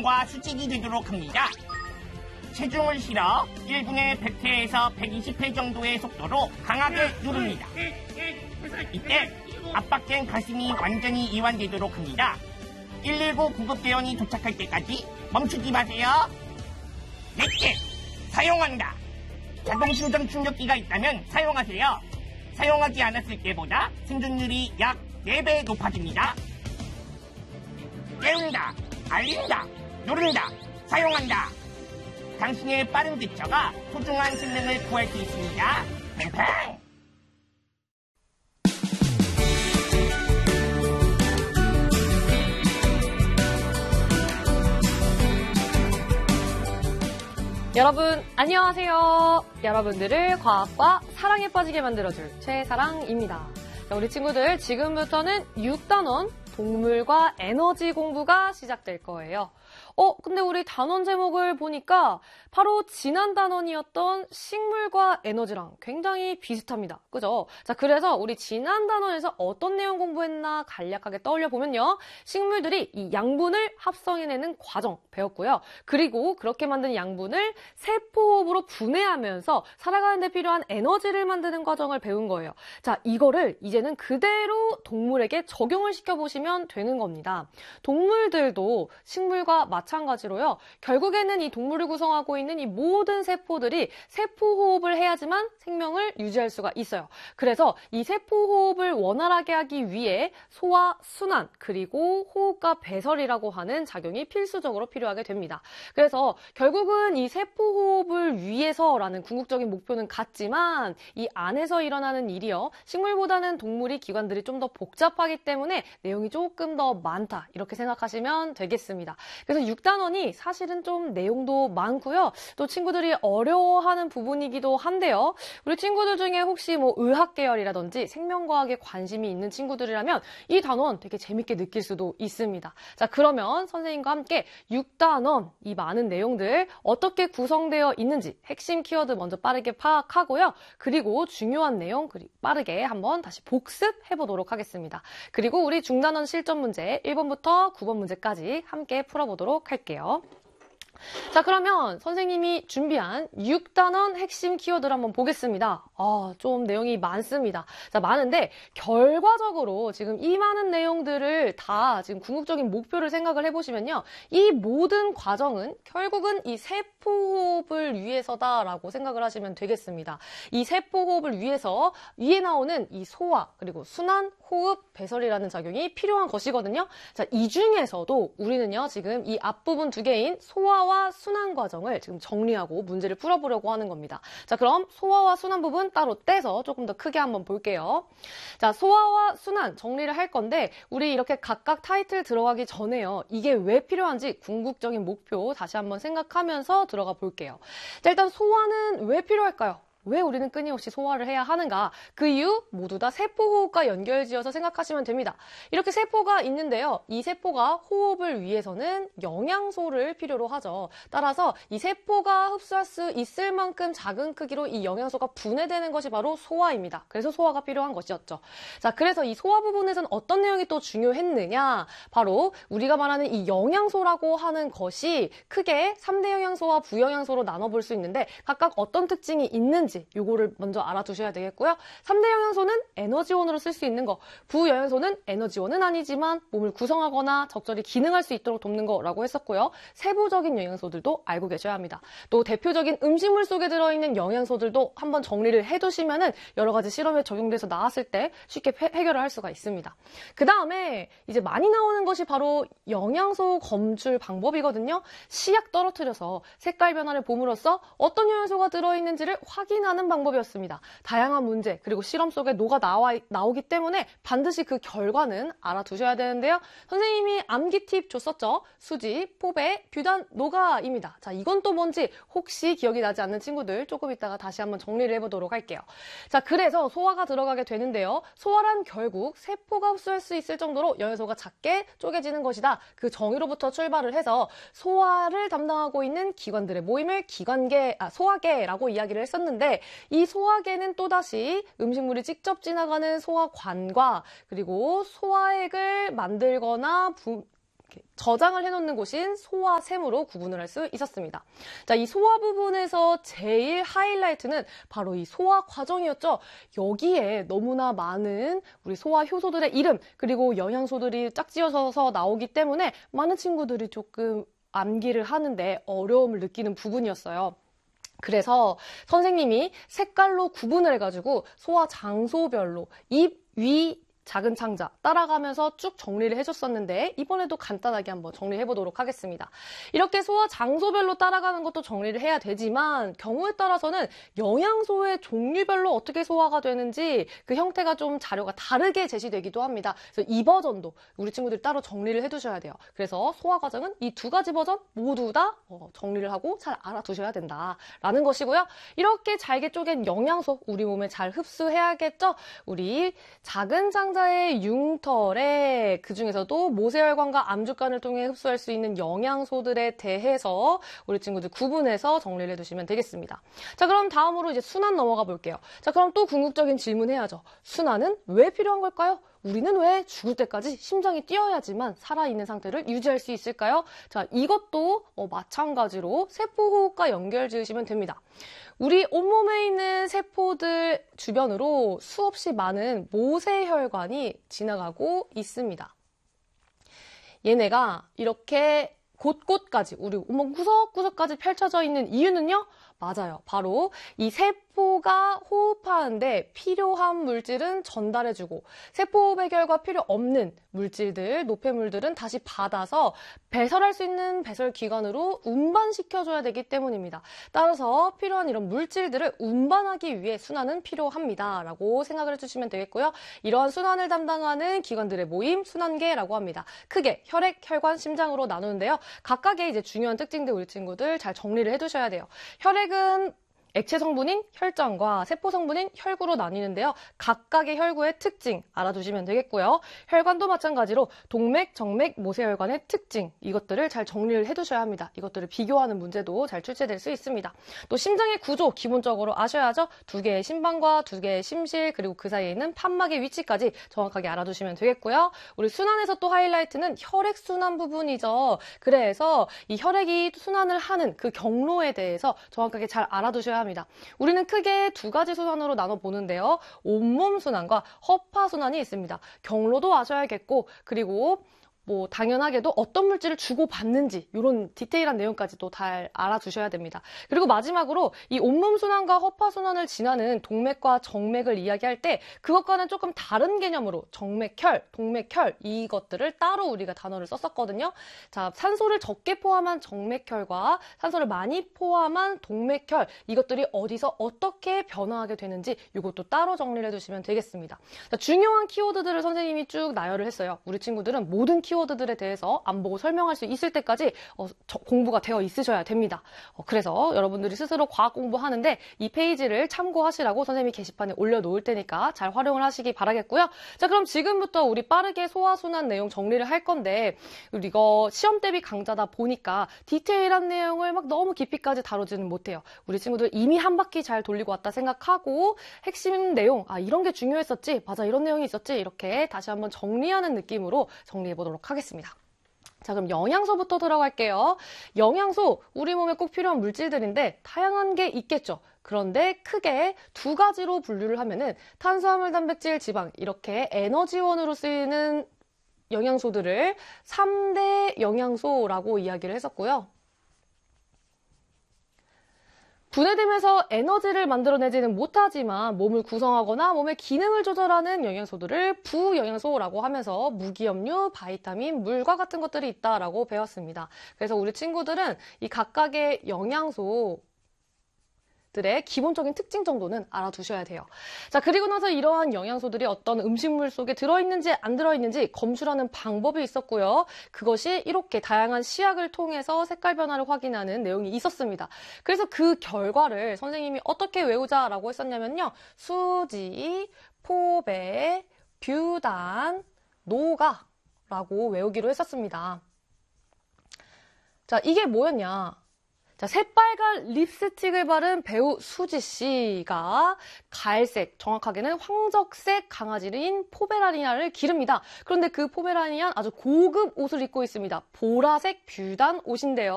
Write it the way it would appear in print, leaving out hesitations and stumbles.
소화 수직이 되도록 합니다. 체중을 실어 1분에 100회에서 120회 정도의 속도로 강하게 누릅니다. 이때 압박된 가슴이 완전히 이완되도록 합니다. 119 구급대원이 도착할 때까지 멈추지 마세요. 넷째, 사용한다. 자동심장 충격기가 있다면 사용하세요. 사용하지 않았을 때보다 생존율이 약 4배 높아집니다. 깨운다, 알린다, 누른다, 사용한다. 당신의 빠른 대처가 소중한 생명을 구할 수 있습니다. 팽팽! 여러분 안녕하세요. 여러분들을 과학과 사랑에 빠지게 만들어줄 최사랑입니다. 자, 우리 친구들 지금부터는 6단원 동물과 에너지 공부가 시작될 거예요. 근데 우리 단원 제목을 보니까 바로 지난 단원이었던 식물과 에너지랑 굉장히 비슷합니다. 그죠? 자, 그래서 우리 지난 단원에서 어떤 내용 공부했나 간략하게 떠올려 보면요. 식물들이 이 양분을 합성해내는 과정 배웠고요. 그리고 그렇게 만든 양분을 세포호흡으로 분해하면서 살아가는 데 필요한 에너지를 만드는 과정을 배운 거예요. 자, 이거를 이제는 그대로 동물에게 적용을 시켜보시면 되는 겁니다. 동물들도 식물과 마찬가지로요. 결국에는 이 동물을 구성하고 있는 이 모든 세포들이 세포호흡을 해야지만 생명을 유지할 수가 있어요. 그래서 이 세포호흡을 원활하게 하기 위해 소화, 순환, 그리고 호흡과 배설이라고 하는 작용이 필수적으로 필요하게 됩니다. 그래서 결국은 이 세포호흡을 위해서라는 궁극적인 목표는 같지만 이 안에서 일어나는 일이요. 식물보다는 동물이 기관들이 좀 더 복잡하기 때문에 내용이 조금 더 많다. 이렇게 생각하시면 되겠습니다. 그래서 6단원이 사실은 좀 내용도 많고요. 또 친구들이 어려워하는 부분이기도 한데요. 우리 친구들 중에 혹시 뭐 의학 계열이라든지 생명과학에 관심이 있는 친구들이라면 이 단원 되게 재밌게 느낄 수도 있습니다. 자, 그러면 선생님과 함께 6단원 이 많은 내용들 어떻게 구성되어 있는지 핵심 키워드 먼저 빠르게 파악하고요. 그리고 중요한 내용 빠르게 한번 다시 복습해보도록 하겠습니다. 그리고 우리 중단원 실전 문제 1번부터 9번 문제까지 함께 풀어보도록 할게요. 자, 그러면 선생님이 준비한 6단원 핵심 키워드를 한번 보겠습니다. 좀 내용이 많습니다. 자, 많은데 결과적으로 지금 이 많은 내용들을 다 지금 궁극적인 목표를 생각을 해보시면요. 이 모든 과정은 결국은 이 세포호흡을 위해서다라고 생각을 하시면 되겠습니다. 이 세포호흡을 위해서 위에 나오는 이 소화, 그리고 순환, 호흡, 배설이라는 작용이 필요한 것이거든요. 자, 이 중에서도 우리는요, 지금 이 앞부분 두 개인 소화와 순환 과정을 지금 정리하고 문제를 풀어보려고 하는 겁니다. 자, 그럼 소화와 순환 부분 따로 떼서 조금 더 크게 한번 볼게요. 자, 소화와 순환 정리를 할 건데 우리 이렇게 각각 타이틀 들어가기 전에요. 이게 왜 필요한지 궁극적인 목표 다시 한번 생각하면서 들어가 볼게요. 자, 일단 소화는 왜 필요할까요? 왜 우리는 끊임없이 소화를 해야 하는가? 그 이유 모두 다 세포호흡과 연결지어서 생각하시면 됩니다. 이렇게 세포가 있는데요. 이 세포가 호흡을 위해서는 영양소를 필요로 하죠. 따라서 이 세포가 흡수할 수 있을 만큼 작은 크기로 이 영양소가 분해되는 것이 바로 소화입니다. 그래서 소화가 필요한 것이었죠. 자, 그래서 이 소화 부분에서는 어떤 내용이 또 중요했느냐? 바로 우리가 말하는 이 영양소라고 하는 것이 크게 3대 영양소와 부영양소로 나눠볼 수 있는데 각각 어떤 특징이 있는지 요거를 먼저 알아두셔야 되겠고요. 3대 영양소는 에너지원으로 쓸 수 있는 거, 부영양소는 에너지원은 아니지만 몸을 구성하거나 적절히 기능할 수 있도록 돕는 거라고 했었고요. 세부적인 영양소들도 알고 계셔야 합니다. 또 대표적인 음식물 속에 들어있는 영양소들도 한번 정리를 해두시면은 여러 가지 실험에 적용돼서 나왔을 때 쉽게 해결을 할 수가 있습니다. 그 다음에 이제 많이 나오는 것이 바로 영양소 검출 방법이거든요. 시약 떨어뜨려서 색깔 변화를 봄으로써 어떤 영양소가 들어있는지를 확인하는 방법이었습니다. 다양한 문제 그리고 실험 속에 녹아 나오기 때문에 반드시 그 결과는 알아두셔야 되는데요. 선생님이 암기 팁 줬었죠. 수지, 포배, 뷰단, 노가입니다. 자, 이건 또 뭔지 혹시 기억이 나지 않는 친구들 조금 이따가 다시 한번 정리를 해보도록 할게요. 자, 그래서 소화가 들어가게 되는데요. 소화란 결국 세포가 흡수할 수 있을 정도로 영양소가 작게 쪼개지는 것이다. 그 정의로부터 출발을 해서 소화를 담당하고 있는 기관들의 모임을 소화계라고 이야기를 했었는데 이 소화계는 또다시 음식물이 직접 지나가는 소화관과 그리고 소화액을 만들거나 저장을 해놓는 곳인 소와 샘으로 구분을 할 수 있었습니다. 자, 이 소화 부분에서 제일 하이라이트는 바로 이 소화 과정이었죠. 여기에 너무나 많은 우리 소화 효소들의 이름 그리고 영양소들이 짝지어서 나오기 때문에 많은 친구들이 조금 암기를 하는데 어려움을 느끼는 부분이었어요. 그래서 선생님이 색깔로 구분을 해가지고 소화 장소별로 입, 위, 작은 창자 따라가면서 쭉 정리를 해줬었는데 이번에도 간단하게 한번 정리해보도록 하겠습니다. 이렇게 소화 장소별로 따라가는 것도 정리를 해야 되지만 경우에 따라서는 영양소의 종류별로 어떻게 소화가 되는지 그 형태가 좀 자료가 다르게 제시되기도 합니다. 그래서 이 버전도 우리 친구들이 따로 정리를 해두셔야 돼요. 그래서 소화 과정은 이 두 가지 버전 모두 다 정리를 하고 잘 알아두셔야 된다라는 것이고요. 이렇게 잘게 쪼갠 영양소 우리 몸에 잘 흡수해야겠죠? 우리 작은 창자 의 융털에 그중에서도 모세혈관과 암주간을 통해 흡수할 수 있는 영양소들에 대해서 우리 친구들 구분해서 정리를 해두시면 되겠습니다. 자, 그럼 다음으로 이제 순환 넘어가 볼게요. 자, 그럼 또 궁극적인 질문 해야죠. 순환은 왜 필요한 걸까요? 우리는 왜 죽을 때까지 심장이 뛰어야지만 살아있는 상태를 유지할 수 있을까요? 자, 이것도 마찬가지로 세포호흡과 연결 지으시면 됩니다. 우리 온몸에 있는 세포들 주변으로 수없이 많은 모세혈관이 지나가고 있습니다. 얘네가 이렇게 곳곳까지 우리 온몸 구석구석까지 펼쳐져 있는 이유는요? 맞아요. 바로 이 세포가 호흡하는데 필요한 물질은 전달해주고 세포 배결과 필요 없는 물질들, 노폐물들은 다시 받아서 배설할 수 있는 배설기관으로 운반시켜줘야 되기 때문입니다. 따라서 필요한 이런 물질들을 운반하기 위해 순환은 필요합니다. 라고 생각을 해주시면 되겠고요. 이러한 순환을 담당하는 기관들의 모임, 순환계라고 합니다. 크게 혈액, 혈관, 심장으로 나누는데요. 각각의 이제 중요한 특징들 우리 친구들 잘 정리를 해두셔야 돼요. 혈액은 액체 성분인 혈전과 세포 성분인 혈구로 나뉘는데요. 각각의 혈구의 특징 알아두시면 되겠고요. 혈관도 마찬가지로 동맥, 정맥, 모세혈관의 특징 이것들을 잘 정리를 해두셔야 합니다. 이것들을 비교하는 문제도 잘 출제될 수 있습니다. 또 심장의 구조 기본적으로 아셔야죠. 두 개의 심방과 두 개의 심실 그리고 그 사이에 있는 판막의 위치까지 정확하게 알아두시면 되겠고요. 우리 순환에서 또 하이라이트는 혈액순환 부분이죠. 그래서 이 혈액이 순환을 하는 그 경로에 대해서 정확하게 잘 알아두셔야 합니다. 우리는 크게 두 가지 순환으로 나눠보는데요. 온몸 순환과 허파 순환이 있습니다. 경로도 아셔야겠고 그리고 당연하게도 어떤 물질을 주고받는지 이런 디테일한 내용까지도 잘 알아두셔야 됩니다. 그리고 마지막으로 이 온몸 순환과 허파 순환을 지나는 동맥과 정맥을 이야기할 때 그것과는 조금 다른 개념으로 정맥혈, 동맥혈 이것들을 따로 우리가 단어를 썼었거든요. 자, 산소를 적게 포함한 정맥혈과 산소를 많이 포함한 동맥혈 이것들이 어디서 어떻게 변화하게 되는지 이것도 따로 정리를 해두시면 되겠습니다. 자, 중요한 키워드들을 선생님이 쭉 나열을 했어요. 우리 친구들은 모든 키워드들에 대해서 안 보고 설명할 수 있을 때까지 공부가 되어 있으셔야 됩니다. 그래서 여러분들이 스스로 과학 공부하는데 이 페이지를 참고하시라고 선생님이 게시판에 올려놓을 테니까 잘 활용을 하시기 바라겠고요. 자, 그럼 지금부터 우리 빠르게 소화순환 내용 정리를 할 건데 우리 이거 시험 대비 강좌다 보니까 디테일한 내용을 막 너무 깊이까지 다루지는 못해요. 우리 친구들 이미 한 바퀴 잘 돌리고 왔다 생각하고 핵심 내용, 이런 게 중요했었지, 맞아 이런 내용이 있었지 이렇게 다시 한번 정리하는 느낌으로 정리해보도록 하겠습니다. 자, 그럼 영양소부터 들어갈게요. 영양소, 우리 몸에 꼭 필요한 물질들인데 다양한 게 있겠죠. 그런데 크게 두 가지로 분류를 하면은 탄수화물, 단백질, 지방 이렇게 에너지원으로 쓰이는 영양소들을 3대 영양소라고 이야기를 했었고요. 분해되면서 에너지를 만들어내지는 못하지만 몸을 구성하거나 몸의 기능을 조절하는 영양소들을 부영양소라고 하면서 무기염류, 바이타민, 물과 같은 것들이 있다라고 배웠습니다. 그래서 우리 친구들은 이 각각의 영양소 들의 기본적인 특징 정도는 알아두셔야 돼요. 자, 그리고 나서 이러한 영양소들이 어떤 음식물 속에 들어있는지 안 들어있는지 검출하는 방법이 있었고요. 그것이 이렇게 다양한 시약을 통해서 색깔 변화를 확인하는 내용이 있었습니다. 그래서 그 결과를 선생님이 어떻게 외우자라고 했었냐면요. 수지, 포배, 뷰단, 노가라고 외우기로 했었습니다. 자, 이게 뭐였냐? 자, 새빨간 립스틱을 바른 배우 수지 씨가 갈색, 정확하게는 황적색 강아지인 포메라니안을 기릅니다. 그런데 그 포메라니안 아주 고급 옷을 입고 있습니다. 보라색 뷰단 옷인데요.